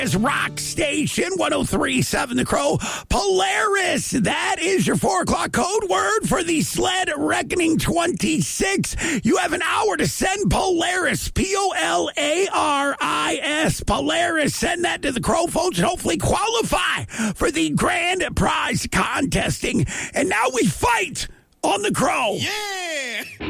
Is Rock Station 103.7 The Crow. Polaris, that is your 4 o'clock code word for the Sled Reckoning 26. You have an hour to send Polaris, Polaris, Polaris. Send that to the Crow phones and hopefully qualify for the grand prize contesting. And now we fight on the Crow. Yeah!